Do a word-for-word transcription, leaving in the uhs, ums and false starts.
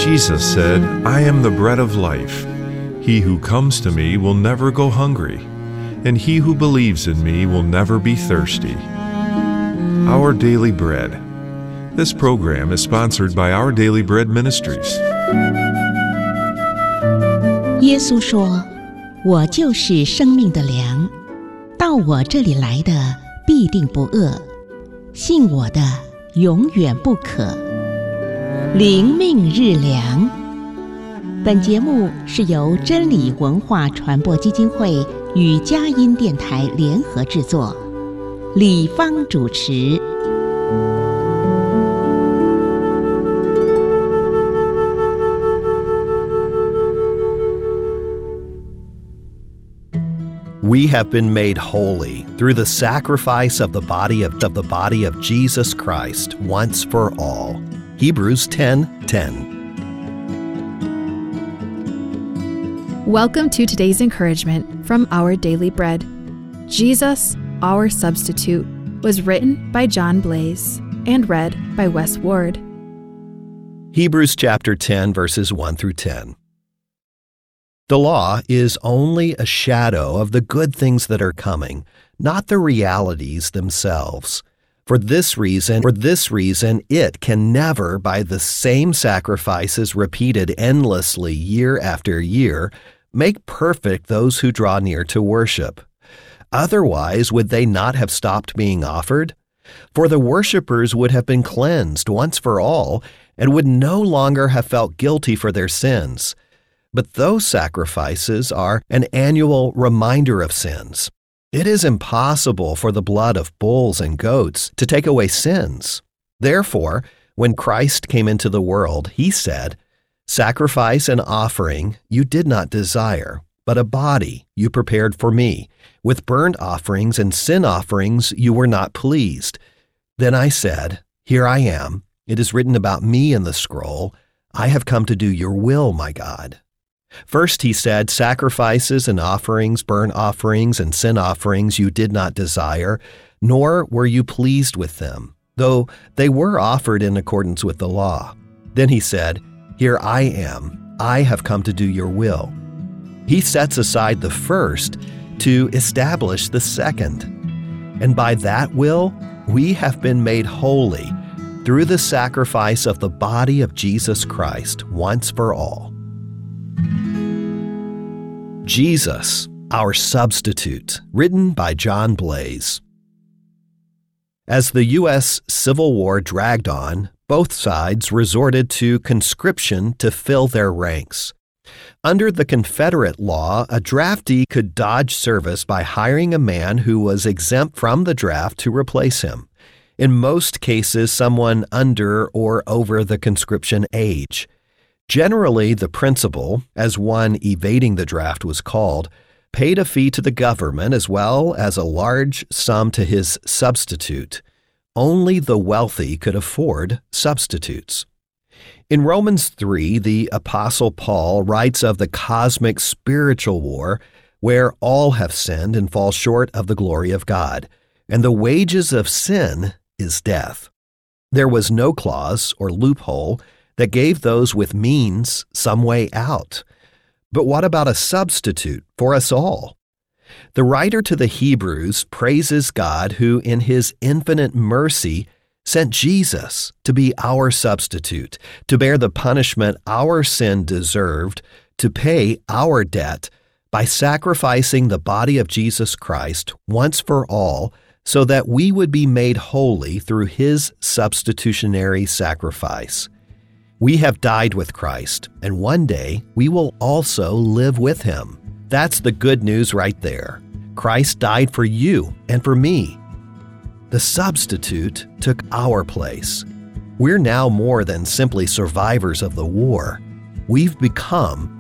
Jesus said, "I am the bread of life. He who comes to me will never go hungry, and he who believes in me will never be thirsty." Our Daily Bread. This program is sponsored by Our Daily Bread Ministries. 耶稣说：“我就是生命的粮，到我这里来的必定不饿，信我的永远不渴。”灵命日粮。本节目是由真理文化传播基金会与佳音电台联合制作，李芳主持。 We have been made holy through the sacrifice of the body of, of the body of Jesus Christ once for all. Hebrews ten ten. Welcome to today's encouragement from Our Daily Bread. Jesus, Our Substitute, was written by John Blaze and read by Wes Ward. Hebrews chapter ten, verses one through ten. The law is only a shadow of the good things that are coming, not the realities themselves. For this reason, for this reason, it can never, by the same sacrifices repeated endlessly year after year, make perfect those who draw near to worship. Otherwise, would they not have stopped being offered? For the worshippers would have been cleansed once for all, and would no longer have felt guilty for their sins. But those sacrifices are an annual reminder of sins. It is impossible for the blood of bulls and goats to take away sins. Therefore, when Christ came into the world, he said, "Sacrifice and offering you did not desire, but a body you prepared for me. With burnt offerings and sin offerings you were not pleased. Then I said, Here I am. It is written about me in the scroll. I have come to do your will, my God." First he said, "Sacrifices and offerings, burnt offerings and sin offerings you did not desire, nor were you pleased with them, though they were offered in accordance with the law." Then he said, "Here I am. I have come to do your will." He sets aside the first to establish the second. And by that will, we have been made holy through the sacrifice of the body of Jesus Christ once for all. Jesus, Our Substitute, written by John Blaze. As the U S Civil War dragged on, both sides resorted to conscription to fill their ranks. Under the Confederate law, a draftee could dodge service by hiring a man who was exempt from the draft to replace him. In most cases, someone under or over the conscription age. Generally, the principal, as one evading the draft was called, paid a fee to the government as well as a large sum to his substitute. Only the wealthy could afford substitutes. In Romans three, the Apostle Paul writes of the cosmic spiritual war where all have sinned and fall short of the glory of God, and the wages of sin is death. There was no clause or loophole that gave those with means some way out. But what about a substitute for us all? The writer to the Hebrews praises God who, in his infinite mercy, sent Jesus to be our substitute, to bear the punishment our sin deserved, to pay our debt by sacrificing the body of Jesus Christ once for all, so that we would be made holy through his substitutionary sacrifice. We have died with Christ, and one day we will also live with him. That's the good news right there. Christ died for you and for me. The substitute took our place. We're now more than simply survivors of the war. We've become